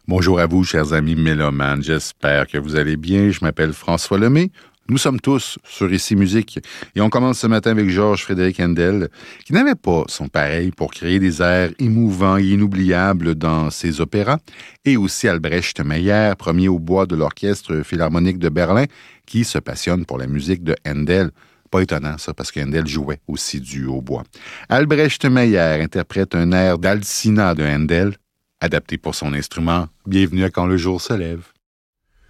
Bonjour à vous, chers amis mélomanes. J'espère que vous allez bien. Je m'appelle François Lemay. Nous sommes tous sur Ici Musique. Et on commence ce matin avec Georges Frédéric Handel, qui n'avait pas son pareil pour créer des airs émouvants et inoubliables dans ses opéras, et aussi Albrecht Meyer, premier au bois de l'Orchestre Philharmonique de Berlin, qui se passionne pour la musique de Handel. Pas étonnant, ça, parce que Handel jouait aussi du hautbois. Albrecht Meyer interprète un air d'Alcina de Handel, adapté pour son instrument. Bienvenue à Quand le jour se lève.